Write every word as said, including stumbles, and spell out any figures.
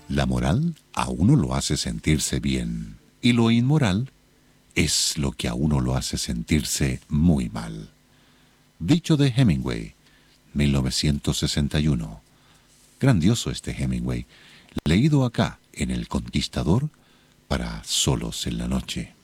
La moral a uno lo hace sentirse bien, y lo inmoral es lo que a uno lo hace sentirse muy mal. Dicho de Hemingway, mil novecientos sesenta y uno. Grandioso este Hemingway, leído acá en El Conquistador para Solos en la Noche.